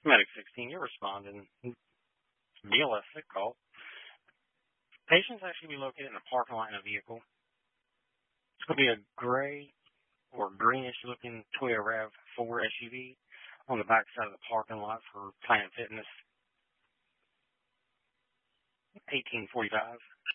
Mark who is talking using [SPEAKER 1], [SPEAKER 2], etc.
[SPEAKER 1] Medic 16, you're responding. BLS sick call. Patients actually be located in a parking lot in a vehicle. It's going to be a gray or greenish-looking Toyota RAV4 SUV on the back side of the parking lot for Planet Fitness. 1845.